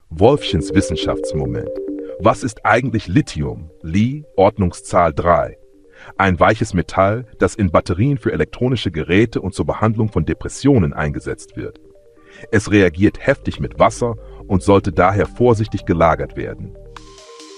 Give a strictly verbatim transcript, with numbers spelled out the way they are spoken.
Wolffchens Wissenschaftsmoment. Was ist eigentlich Lithium? Li, Ordnungszahl drei. Ein weiches Metall, das in Batterien für elektronische Geräte und zur Behandlung von Depressionen eingesetzt wird. Es reagiert heftig mit Wasser und sollte daher vorsichtig gelagert werden.